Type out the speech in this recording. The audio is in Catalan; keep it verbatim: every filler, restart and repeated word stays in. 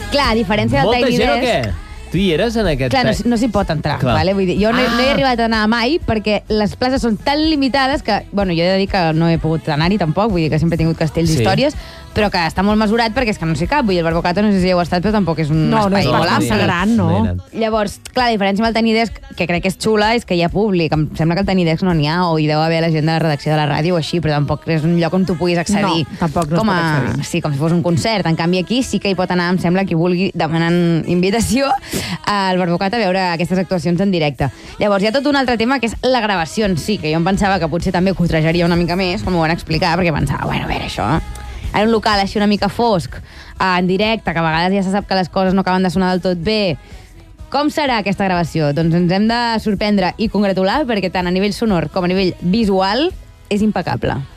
Clar, a diferència del Tiny Desk... Molta gent o què? Tu hi eres en aquest... Clar, no, no s'hi pot entrar, vale? Vull dir, jo no, ah. no he arribat a anar mai perquè les places són tan limitades que, bueno, jo he de dir que no he pogut anar-hi tampoc, vull dir que sempre he tingut castells sí. d'històries, però que està molt mesurat perquè és que no s'hi cap, vull dir, el Barbocato no sé si hi heu estat, però tampoc és un no, espai no, molt massa ampli. gran, no? Llavors, clar, la diferència amb el Tiny Desk, que crec que és xula, és que hi ha públic. Em sembla que el Tiny Desk no n'hi ha, o hi deu haver la gent de la redacció de la ràdio o així, però tampoc és un lloc on tu puguis accedir. No, tampoc no com es a, pot accedir. sí, com si fos un concert. En canvi, aquí sí que hi pot anar, em sembla, qui vulgui, demanant invitació al Barbocat a veure aquestes actuacions en directe. Llavors, hi ha tot un altre tema, que és la gravació en si, que jo em pensava que potser també cotrejaria una mica més, com ho van explicar, perquè pensava, bueno, a veure, això... En un local així una mica fosc, en directe, que a vegades ja se sap que les coses no acaben de sonar del tot bé. Com serà aquesta gravació? Doncs ens hem de sorprendre i congratular, perquè tant a nivell sonor com a nivell visual és impecable.